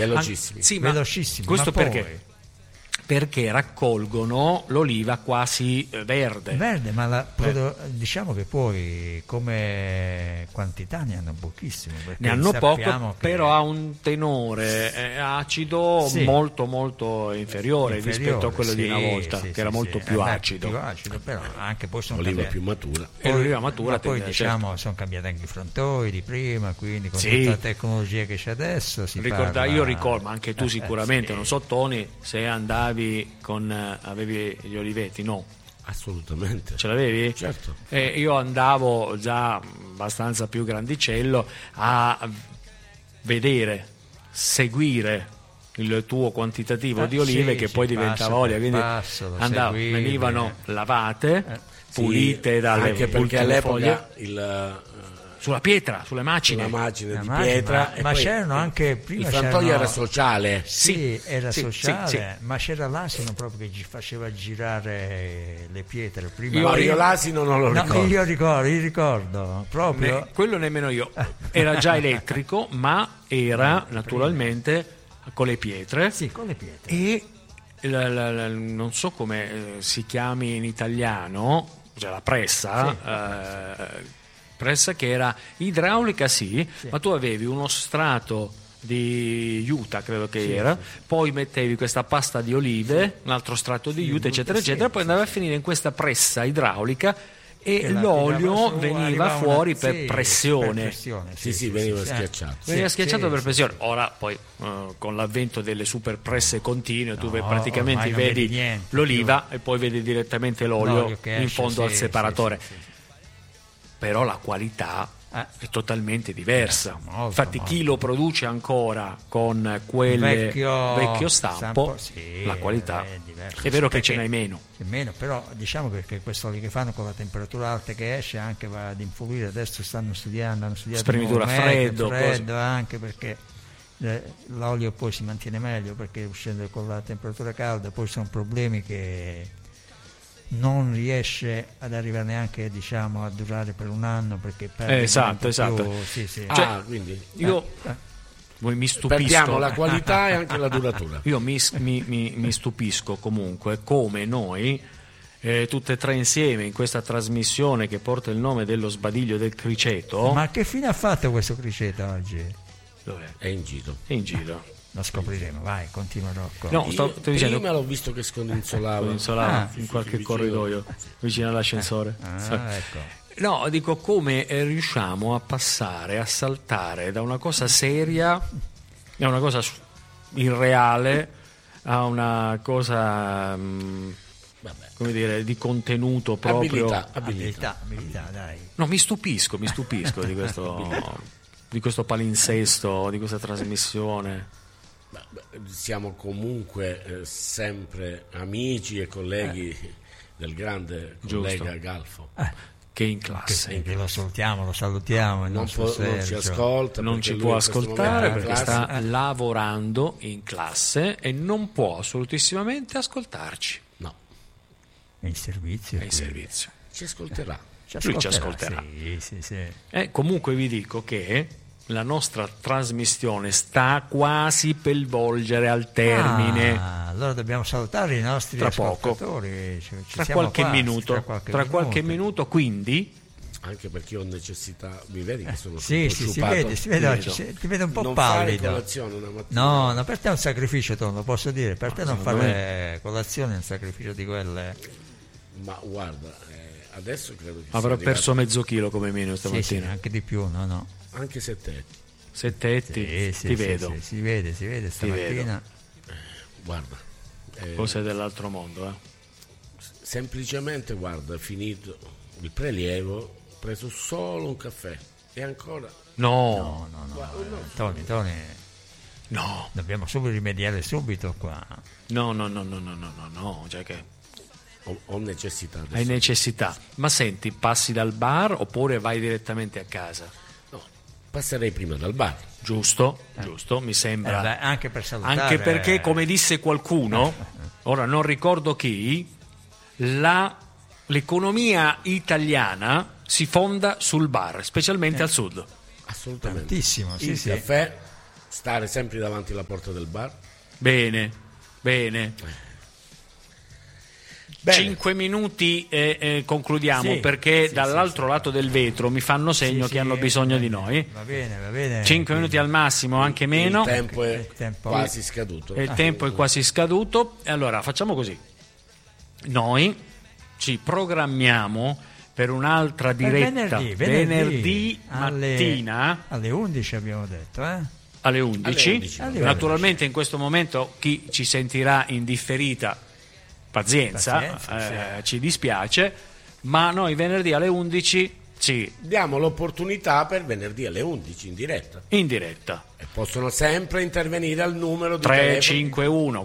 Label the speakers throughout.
Speaker 1: velocissimi.
Speaker 2: Sì, ma
Speaker 3: velocissimi.
Speaker 2: questo
Speaker 3: Ma
Speaker 2: perché?
Speaker 3: poi,
Speaker 2: Perché raccolgono l'oliva quasi verde.
Speaker 3: verde, ma diciamo che poi come quantità ne hanno pochissimo.
Speaker 2: Ne hanno poco,
Speaker 3: che
Speaker 2: però ha un tenore acido
Speaker 3: Sì.
Speaker 2: molto molto inferiore rispetto a quello di una volta,
Speaker 3: sì,
Speaker 2: che era molto più acido.
Speaker 3: Più acido, però anche poi sono
Speaker 1: L'oliva
Speaker 3: cambiati.
Speaker 1: più matura.
Speaker 2: E l'oliva matura
Speaker 3: Ma poi
Speaker 2: tende,
Speaker 3: diciamo sono cambiati anche i frontoi di prima, quindi con
Speaker 2: Sì.
Speaker 3: tutta la tecnologia che c'è adesso
Speaker 2: Io ricordo, ma anche tu sicuramente,
Speaker 3: sì.
Speaker 2: non so Tony, se andavi avevi gli oliveti, no?
Speaker 1: Assolutamente.
Speaker 2: Ce l'avevi?
Speaker 1: Certo.
Speaker 2: Io andavo già abbastanza più grandicello a vedere, seguire il tuo quantitativo di olive,
Speaker 3: sì,
Speaker 2: che
Speaker 3: sì,
Speaker 2: poi diventava
Speaker 3: passo
Speaker 2: olio,
Speaker 3: per
Speaker 2: quindi
Speaker 3: passo, lo seguivi.
Speaker 2: venivano lavate, pulite
Speaker 1: Sì,
Speaker 2: dalle
Speaker 1: anche perché
Speaker 2: ultime
Speaker 1: all'epoca
Speaker 2: foglie. Sulla pietra, sulle macine.
Speaker 1: una macine di
Speaker 3: Ma-
Speaker 1: pietra. e
Speaker 3: ma
Speaker 1: poi
Speaker 3: c'erano anche prima
Speaker 1: il frantoio
Speaker 3: c'erano-
Speaker 1: era sociale.
Speaker 3: Sì, era
Speaker 2: sì,
Speaker 3: sociale,
Speaker 2: sì, sì.
Speaker 3: ma c'era l'asino proprio che ci faceva girare le pietre prima.
Speaker 1: Io l'asino non lo
Speaker 3: No,
Speaker 1: ricordo.
Speaker 3: io ricordo proprio.
Speaker 2: Quello nemmeno io. Era già elettrico, ma era naturalmente con le pietre.
Speaker 3: Sì, con le pietre.
Speaker 2: E non so come si chiami in italiano, cioè la pressa, pressa che era idraulica, sì, ma tu avevi uno strato di juta, credo che era, poi mettevi questa pasta di olive, un altro strato di juta, eccetera, eccetera, poi andava a finire in questa pressa idraulica e
Speaker 3: Che la
Speaker 2: l'olio
Speaker 3: tirava su,
Speaker 2: veniva
Speaker 3: arrivava
Speaker 2: fuori
Speaker 3: una-
Speaker 2: per
Speaker 3: sì,
Speaker 2: pressione.
Speaker 3: per pressione,
Speaker 1: Sì, veniva
Speaker 3: sì.
Speaker 1: schiacciato.
Speaker 2: Veniva
Speaker 3: Sì,
Speaker 2: schiacciato
Speaker 3: sì,
Speaker 2: per
Speaker 3: sì.
Speaker 2: pressione. Ora poi con l'avvento delle super presse continue tu
Speaker 3: No,
Speaker 2: praticamente
Speaker 3: ormai non
Speaker 2: vedi
Speaker 3: vedi niente
Speaker 2: l'oliva e poi vedi direttamente l'olio
Speaker 3: che
Speaker 2: in
Speaker 3: esce,
Speaker 2: fondo al
Speaker 3: sì,
Speaker 2: separatore.
Speaker 3: sì, sì.
Speaker 2: Però la qualità è totalmente diversa.
Speaker 3: Molto,
Speaker 2: Infatti
Speaker 3: molto.
Speaker 2: chi lo produce ancora con quel vecchio stampo,
Speaker 3: sì,
Speaker 2: la qualità
Speaker 3: è diversa.
Speaker 2: è vero che
Speaker 3: Perché
Speaker 2: ce n'hai meno.
Speaker 3: è meno, però diciamo che questo che fanno con la temperatura alta che esce anche va ad influire. Adesso hanno studiato
Speaker 2: Spremitura
Speaker 3: nuovo metodo,
Speaker 2: freddo,
Speaker 3: anche perché l'olio poi si mantiene meglio, perché uscendo con la temperatura calda poi sono problemi che non riesce ad arrivare neanche, diciamo, a durare per un anno, perché perde
Speaker 2: Esatto.
Speaker 3: molto più, sì, sì.
Speaker 1: Quindi
Speaker 2: Io mi stupisco.
Speaker 1: perdiamo la qualità e anche la duratura.
Speaker 2: Io mi stupisco comunque come noi, tutte e tre insieme, in questa trasmissione che porta il nome dello sbadiglio del criceto.
Speaker 3: Ma che fine ha fatto questo criceto oggi?
Speaker 2: Dov'è?
Speaker 1: È in giro.
Speaker 2: È in giro.
Speaker 3: Lo scopriremo, vai, continua Rocco.
Speaker 2: No, sto dicendo,
Speaker 1: Prima l'ho visto che scodinzolava.
Speaker 2: in qualche corridoio vicino all'ascensore.
Speaker 3: Ecco.
Speaker 2: No, dico come riusciamo a passare, a saltare da una cosa seria, da una cosa irreale, a una cosa come dire, di contenuto proprio.
Speaker 1: Abilità.
Speaker 3: Abilità, dai.
Speaker 2: No, mi stupisco di questo palinsesto, di questa trasmissione.
Speaker 1: Siamo comunque sempre amici e colleghi del grande collega Galfo.
Speaker 2: Che in classe
Speaker 3: Che lo salutiamo, il
Speaker 1: Non
Speaker 3: nostro
Speaker 1: ci
Speaker 3: Sergio.
Speaker 1: ascolta,
Speaker 2: non
Speaker 1: perché
Speaker 2: ci
Speaker 1: lui
Speaker 2: può
Speaker 1: in questo
Speaker 2: ascoltare
Speaker 1: momento è in
Speaker 2: perché
Speaker 1: classe.
Speaker 2: sta lavorando in classe e non può assolutissimamente ascoltarci.
Speaker 1: No,
Speaker 3: È in servizio.
Speaker 2: È in servizio.
Speaker 1: ci ascolterà.
Speaker 2: Lui ci ascolterà.
Speaker 3: Sì.
Speaker 2: Comunque vi dico che la nostra trasmissione sta quasi per volgere al termine.
Speaker 3: Allora dobbiamo salutare i nostri
Speaker 2: Tra poco.
Speaker 3: ascoltatori.
Speaker 2: Tra qualche minuto, quindi
Speaker 1: Anche perché ho necessità, mi vedi che sono
Speaker 3: sì,
Speaker 1: tutto
Speaker 3: si
Speaker 1: sciupato?
Speaker 3: vede oggi, ti vedo un po'
Speaker 1: Non fare
Speaker 3: pallido.
Speaker 1: colazione una mattina.
Speaker 3: No, per te è un sacrificio, Tom, lo posso dire. Per te non fare colazione è un sacrificio di quelle.
Speaker 1: Ma guarda, adesso credo che
Speaker 2: avrò
Speaker 1: sia
Speaker 2: perso mezzo chilo come meno
Speaker 3: Sì,
Speaker 2: stamattina.
Speaker 3: anche di più, no.
Speaker 1: anche 7.
Speaker 2: Settetti, ti vedo.
Speaker 3: Sì, si vede stamattina.
Speaker 1: Guarda,
Speaker 2: Cose dell'altro mondo,
Speaker 1: semplicemente guarda, finito il prelievo, ho preso solo un caffè e ancora
Speaker 2: No.
Speaker 3: Tony,
Speaker 2: No.
Speaker 3: dobbiamo subito rimediare subito qua.
Speaker 2: No, cioè che
Speaker 1: ho necessità adesso.
Speaker 2: hai necessità. Ma senti, passi dal bar oppure vai direttamente a casa?
Speaker 1: No, passerei prima dal bar.
Speaker 2: Giusto, mi sembra.
Speaker 3: Anche per salutare.
Speaker 2: Anche perché, come disse qualcuno, ora non ricordo chi, l'economia italiana si fonda sul bar, specialmente al sud.
Speaker 1: Assolutamente.
Speaker 3: Tantissimo, sì,
Speaker 1: Il
Speaker 3: sì.
Speaker 1: caffè stare sempre davanti alla porta del bar.
Speaker 2: Bene. 5 minuti e concludiamo,
Speaker 3: Sì,
Speaker 2: perché
Speaker 3: sì,
Speaker 2: dall'altro lato del vetro mi fanno segno che hanno bisogno di noi.
Speaker 3: Va bene.
Speaker 2: 5 minuti al massimo, anche meno.
Speaker 1: Il tempo è
Speaker 3: Il tempo-
Speaker 1: quasi scaduto.
Speaker 2: E il tempo è quasi scaduto. E allora facciamo così: noi ci programmiamo per un'altra diretta venerdì mattina
Speaker 3: alle 11 abbiamo detto,
Speaker 2: alle 11.
Speaker 1: Alle 11.
Speaker 2: Naturalmente in questo momento chi ci sentirà in differita, pazienza, ci dispiace, ma noi venerdì alle 11 ci
Speaker 1: Diamo l'opportunità per venerdì alle 11 in diretta.
Speaker 2: in diretta.
Speaker 1: E possono sempre intervenire al numero di telefono.
Speaker 2: 351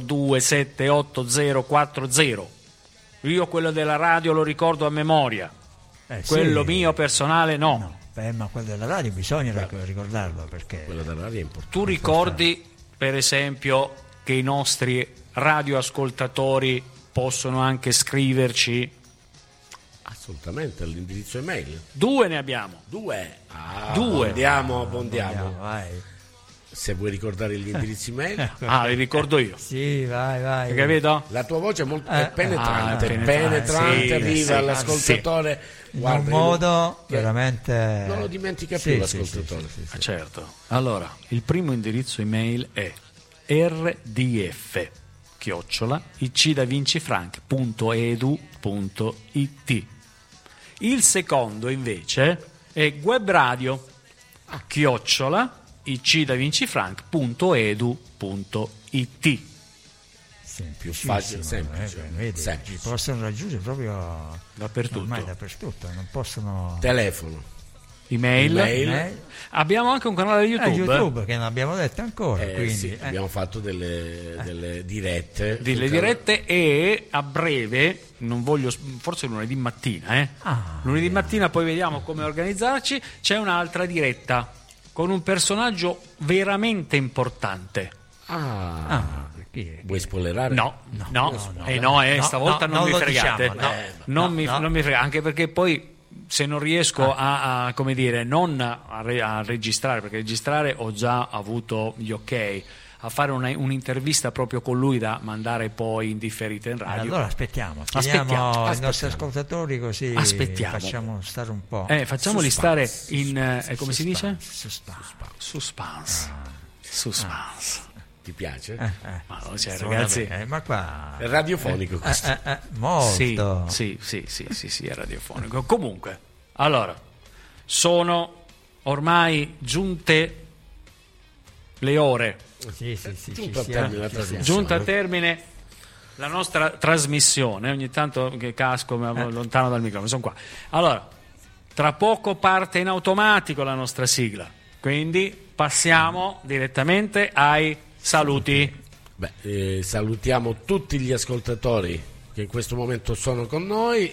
Speaker 2: 4278040. Io quello della radio lo ricordo a memoria, quello mio personale no.
Speaker 3: Ma quello della radio bisogna ricordarlo, perché
Speaker 1: Quello della radio è importante.
Speaker 2: Tu ricordi per esempio che i nostri radioascoltatori possono anche scriverci?
Speaker 1: Assolutamente, all'indirizzo email.
Speaker 2: 2 ne abbiamo.
Speaker 1: 2.
Speaker 2: Due.
Speaker 1: Abbondiamo.
Speaker 3: vai.
Speaker 1: Se vuoi ricordare gli indirizzi email.
Speaker 2: Li ricordo io.
Speaker 3: Sì, vai.
Speaker 2: Hai capito?
Speaker 1: La tua voce è molto è penetrante,
Speaker 2: penetrante, sì,
Speaker 1: arriva
Speaker 2: sì,
Speaker 1: all'ascoltatore.
Speaker 3: In
Speaker 1: Guarda,
Speaker 3: un modo veramente...
Speaker 1: non lo dimentica più l'ascoltatore.
Speaker 3: Sì.
Speaker 2: Certo. Allora, il primo indirizzo email è rdf@icdavincifranc.edu.it. Il secondo invece è webradio @icdavincifranc.edu.it.
Speaker 1: Più facile, semplice.
Speaker 3: Vedi,
Speaker 1: Semplice.
Speaker 3: ci possono raggiungere proprio
Speaker 2: Dappertutto.
Speaker 3: ormai dappertutto, non possono...
Speaker 1: Telefono.
Speaker 2: Email. Abbiamo anche un canale YouTube.
Speaker 3: YouTube che non abbiamo detto ancora, quindi
Speaker 1: Sì, abbiamo fatto delle dirette.
Speaker 2: dirette, e a breve, non voglio, forse lunedì mattina, lunedì mattina, poi vediamo come organizzarci, c'è un'altra diretta con un personaggio veramente importante.
Speaker 3: perché?
Speaker 2: Vuoi
Speaker 1: spoilerare?
Speaker 2: No, stavolta non mi fregate. Non mi fregate, anche perché poi se non riesco a come dire, non a registrare, perché registrare ho già avuto gli ok, a fare un'intervista proprio con lui da mandare poi in differita in radio.
Speaker 3: Allora aspettiamo i nostri ascoltatori, così facciamo stare un po'.
Speaker 2: Facciamoli stare in come si dice?
Speaker 3: Suspense.
Speaker 2: Suspense.
Speaker 1: Ti piace?
Speaker 2: Ma ragazzi,
Speaker 3: ma qua
Speaker 1: è radiofonico questo.
Speaker 3: Molto.
Speaker 2: Sì, è radiofonico. Comunque, allora, sono ormai giunte le ore. Giunta a termine la nostra trasmissione. Ogni tanto che casco, mi allontano dal microfono, sono qua. Allora, tra poco parte in automatico la nostra sigla, quindi passiamo direttamente ai saluti.
Speaker 1: Salutiamo tutti gli ascoltatori che in questo momento sono con noi,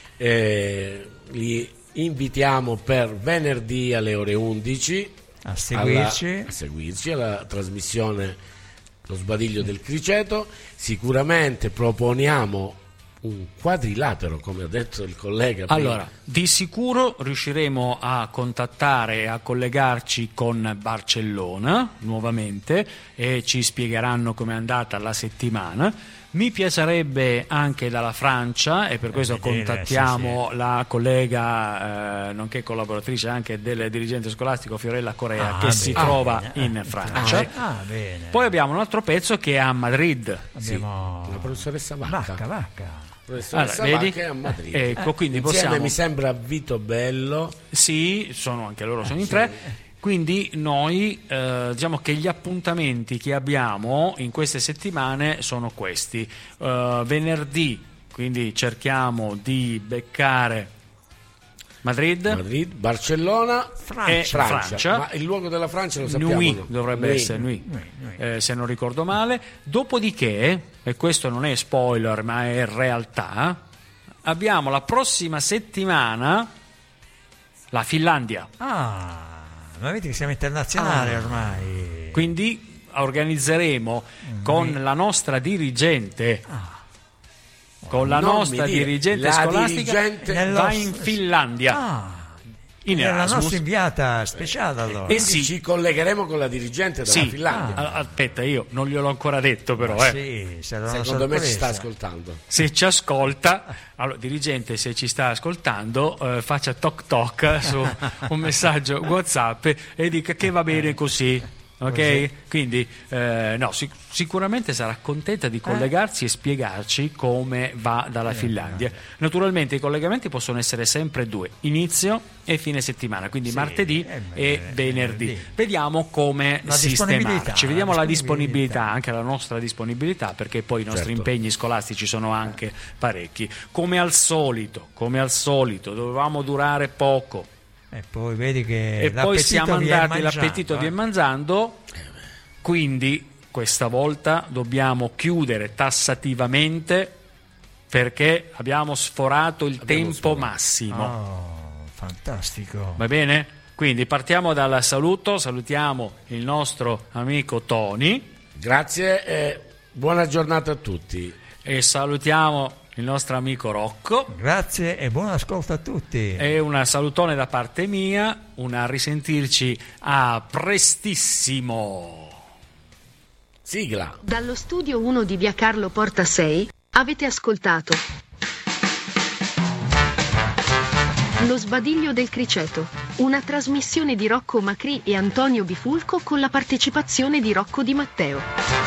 Speaker 1: li invitiamo per venerdì alle ore 11
Speaker 3: a seguirci
Speaker 1: alla trasmissione Lo Sbadiglio del Criceto. Sicuramente proponiamo un quadrilatero, come ha detto il collega prima.
Speaker 2: Allora, di sicuro riusciremo a contattare e a collegarci con Barcellona nuovamente e ci spiegheranno com'è andata la settimana. Mi piacerebbe anche dalla Francia, e per questo contattiamo la collega nonché collaboratrice anche del dirigente scolastico Fiorella Corea, che si trova in Francia.
Speaker 3: Bene.
Speaker 2: Poi abbiamo un altro pezzo che è a Madrid.
Speaker 3: Abbiamo
Speaker 1: la professoressa Vacca.
Speaker 2: Allora, vedi?
Speaker 1: Che è a Madrid.
Speaker 2: Ecco, quindi
Speaker 1: insieme
Speaker 2: possiamo...
Speaker 1: mi sembra Vito Bello.
Speaker 2: Sì, sono anche loro, sono in 3. Quindi noi diciamo che gli appuntamenti che abbiamo in queste settimane sono questi. Venerdì, quindi cerchiamo di beccare Madrid,
Speaker 1: Barcellona
Speaker 2: e Francia.
Speaker 1: Ma il luogo della Francia lo sappiamo.
Speaker 2: Nui, dovrebbe essere Nui. Se non ricordo male. Dopodiché, e questo non è spoiler ma è realtà, abbiamo la prossima settimana la Finlandia.
Speaker 3: Ma vedi che siamo internazionali ormai.
Speaker 2: Quindi organizzeremo con la nostra dirigente,
Speaker 1: scolastica,
Speaker 2: va in Finlandia. in
Speaker 3: Era la
Speaker 2: Erasmus.
Speaker 3: nostra inviata speciale allora.
Speaker 1: Quindi ci collegheremo con la dirigente della
Speaker 2: Sì,
Speaker 1: Finlandia.
Speaker 2: aspetta, io non gliel'ho ancora detto però.
Speaker 3: Sì, sarà una
Speaker 1: Secondo me ci
Speaker 3: sorpresa.
Speaker 1: sta ascoltando.
Speaker 2: Se ci ascolta, allora dirigente, se ci sta ascoltando, faccia toc toc su un messaggio WhatsApp e dica che va bene così. Ok? Quindi sicuramente sarà contenta di collegarsi e spiegarci come va dalla Finlandia. Naturalmente i collegamenti possono essere sempre due, inizio e fine settimana, quindi martedì e venerdì. Vediamo come sistemarci, vediamo la disponibilità, anche la nostra disponibilità, perché poi i nostri impegni scolastici sono anche parecchi. Come al solito, dovevamo durare poco.
Speaker 3: E poi vedi che
Speaker 2: E poi siamo andati, l'appetito
Speaker 3: viene
Speaker 2: viene mangiando, quindi questa volta dobbiamo chiudere tassativamente perché abbiamo sforato il tempo massimo.
Speaker 3: Oh, fantastico.
Speaker 2: Va bene? Quindi partiamo dal saluto, salutiamo il nostro amico Tony.
Speaker 1: Grazie e buona giornata a tutti.
Speaker 2: E salutiamo il nostro amico Rocco.
Speaker 3: Grazie e buon ascolto a tutti.
Speaker 2: E un salutone da parte mia, a risentirci a prestissimo.
Speaker 1: Sigla.
Speaker 4: Dallo studio 1 di Via Carlo Porta 6 avete ascoltato Lo sbadiglio del criceto, una trasmissione di Rocco Macri e Antonio Bifulco con la partecipazione di Rocco Di Matteo.